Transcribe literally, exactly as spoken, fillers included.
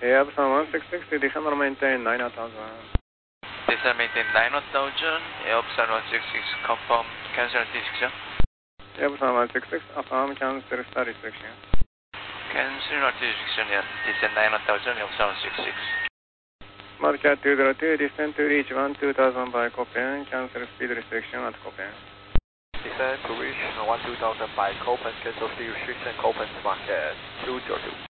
Yeah, Busan one six six, descend maintain nine thousand. Descend maintain nine thousand, yeah, Busan one six six, confirm, cancel restriction. Yeah, Busan one six six, affirm, cancel start restriction. Cancel restriction, yeah, descend nine thousand, yeah, Busan one six six. Market two zero two, descend to reach one two thousand by Copen, cancel speed restriction at Copen. Descend to reach one two thousand by Copen, cancel speed restriction, Copen market two zero two.